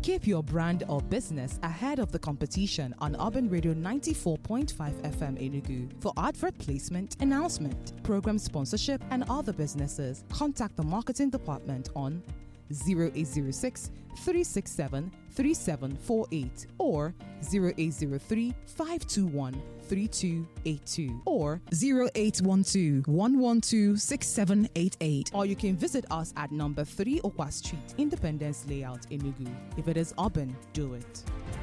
Keep your brand or business ahead of the competition on Urban Radio 94.5 FM Enugu. For advert placement, announcement, program sponsorship, and other businesses, contact the marketing department on 0806 367 3748 or 0803 521 3282 or 0812 112 6788. Or you can visit us at number 3 Okwa Street, Independence Layout, Enugu. If it is urban, do it.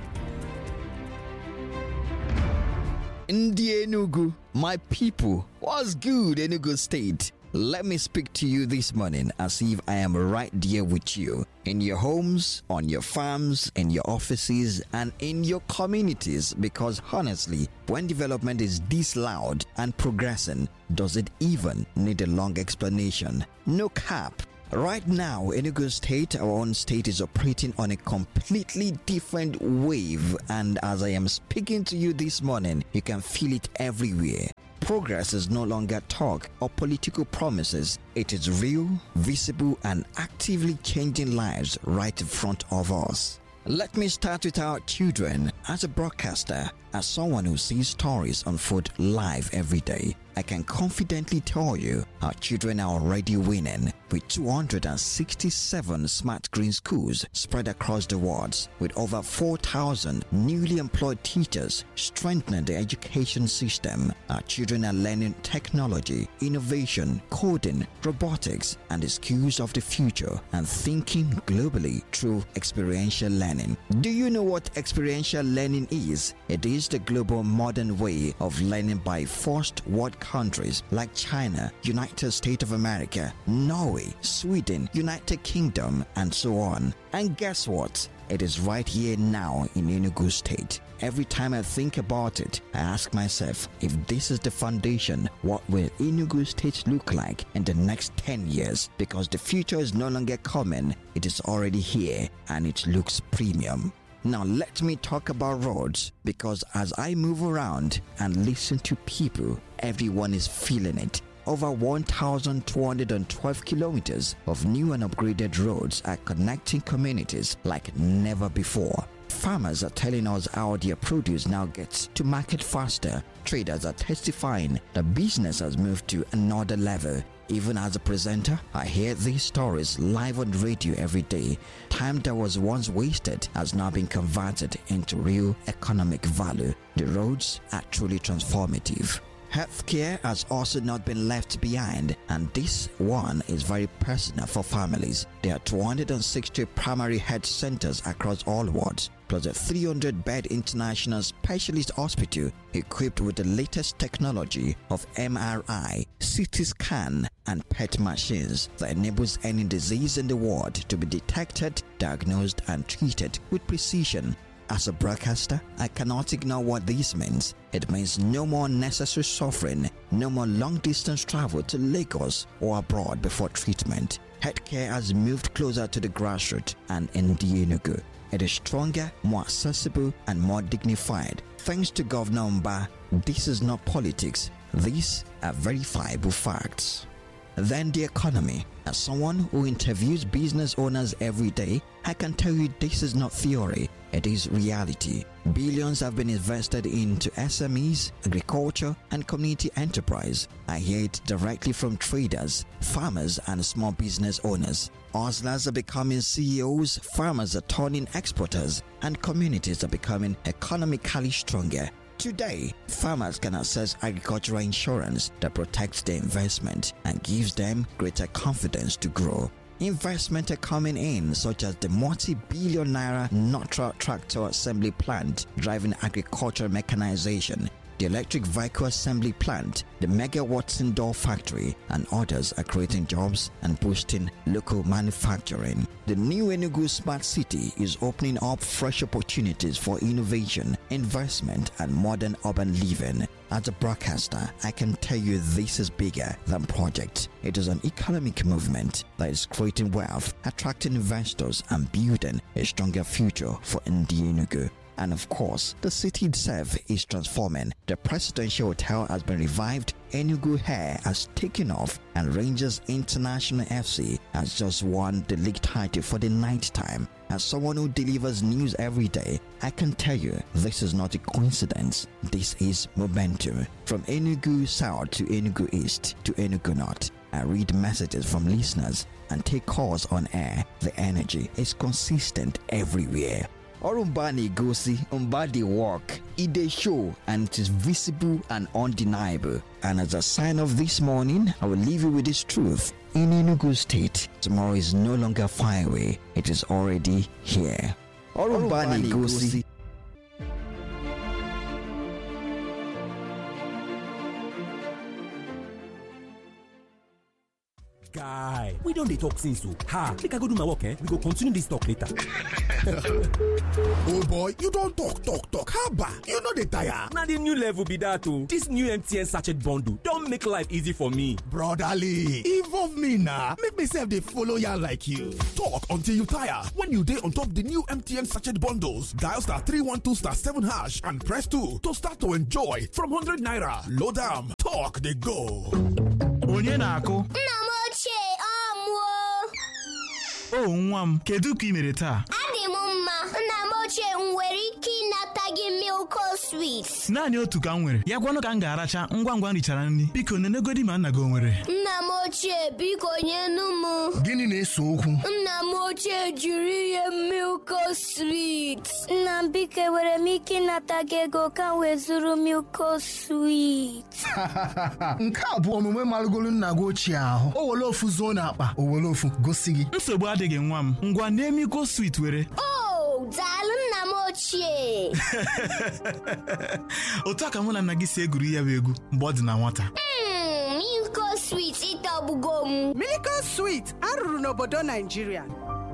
Ndi Enugu, my people, what's good, Enugu State? Let me speak to you this morning as if I am right there with you, in your homes, on your farms, in your offices, and in your communities, because honestly, when development is this loud and progressing, does it even need a long explanation? No cap. Right now, Enugu State, our own state, is operating on a completely different wave, and as I am speaking to you this morning, you can feel it everywhere. Progress is no longer talk or political promises. It is real, visible, and actively changing lives right in front of us. Let me start with our children. As a broadcaster, as someone who sees stories unfold live every day, I can confidently tell you our children are already winning with 267 smart green schools spread across the wards, with over 4,000 newly employed teachers strengthening the education system. Our children are learning technology, innovation, coding, robotics, and the skills of the future, and thinking globally through experiential learning. Do you know what experiential learning is? It is the global modern way of learning by first world countries like China, United States of America, Norway, Sweden, United Kingdom, and so on. And guess what? It is right here now in Enugu State. Every time I think about it, I ask myself, if this is the foundation, what will Enugu State look like in the next 10 years? Because the future is no longer coming, it is already here, and it looks premium. Now let me talk about roads, because as I move around and listen to people, everyone is feeling it. Over 1,212 kilometers of new and upgraded roads are connecting communities like never before. Farmers are telling us how their produce now gets to market faster. Traders are testifying that business has moved to another level. Even as a presenter, I hear these stories live on radio every day. Time that was once wasted has now been converted into real economic value. The roads are truly transformative. Healthcare has also not been left behind, and this one is very personal for families. There are 260 primary health centers across all wards, plus a 300-bed international specialist hospital equipped with the latest technology of MRI, CT scan, and PET machines that enables any disease in the ward to be detected, diagnosed, and treated with precision. As a broadcaster, I cannot ignore what this means. It means no more unnecessary suffering, no more long-distance travel to Lagos or abroad before treatment. Healthcare has moved closer to the grassroots, and in Enugu, it is stronger, more accessible, and more dignified. Thanks to Governor Mba, this is not politics. These are verifiable facts. Then the economy. As someone who interviews business owners every day, I can tell you this is not theory, it is reality. Billions have been invested into SMEs, agriculture, and community enterprise. I hear it directly from traders, farmers, and small business owners. Hustlers are becoming CEOs, farmers are turning exporters, and communities are becoming economically stronger. Today, farmers can access agricultural insurance that protects their investment and gives them greater confidence to grow. Investment are coming in, such as the multi-billion naira Notra tractor assembly plant driving agricultural mechanization, the electric vehicle assembly plant, the megawatts indoor factory, and others are creating jobs and boosting local manufacturing. The new Enugu Smart City is opening up fresh opportunities for innovation, investment, and modern urban living. As a broadcaster, I can tell you this is bigger than project. It is an economic movement that is creating wealth, attracting investors, and building a stronger future for Ndi Enugu. And of course, the city itself is transforming. The Presidential Hotel has been revived, Enugu Hair has taken off, and Rangers International FC has just won the league title for the 9th time. As someone who delivers news every day, I can tell you this is not a coincidence. This is momentum. From Enugu South to Enugu East to Enugu North, I read messages from listeners and take calls on air. The energy is consistent everywhere. Orumbani Gosi, Umbadi walk, Ide show, and it is visible and undeniable. And as a sign of this morning, I will leave you with this truth. In Enugu State, tomorrow is no longer far away, it is already here. Orumbani Gosi. Guy, we don't dey talk since so. Make I go do my work, we go continue this talk later. Oh boy, you don't talk. Haba, you know the tire. Now the new level be that too. This new MTN sachet bundle don't make life easy for me. Brotherly, involve me now. Make myself they follow ya like you. Talk until you tire. When you dey on top the new MTN sachet bundles, dial *312*7# and press 2 to start to enjoy from 100 naira. Load am, talk they go. Onye na-akụ? Nna m ochie ọmụọ. Oh, nwa m, kedu ka ị mere taa? Adị m mma. Nna m ochie nwere ike ịnata gị Milko Sweet. Naanị otu ka m nwere. Ya gwanụ ka m ga-aracha ngwa ngwa richara nri. Biko nenegodi ma nna gị o nwere. Nna m ochie biko nyenu m. Gịnị na-ese okwu? Nna m ochie jiri ihe Milko Sweet. Nna m biko nwere m ike ịnata gị ego ka m wee zụrụ Milko Sweet. Nke a bụ omume marụgolu nna gị ochie ahụ. O were ofu zuo n'akpa, o were ofu gosi gị. Nsogbu adịghị nwa m. Ngwa na-emiko sweet were. Oh, daalụ nna m ochie. Otu aka mụ na nna gị si egwuri ya bụ egwu mgbe ọ dị na nwata. Milko Sweet ịtọgbugo m. Milko Sweet arụrụ n'obodo Nigeria.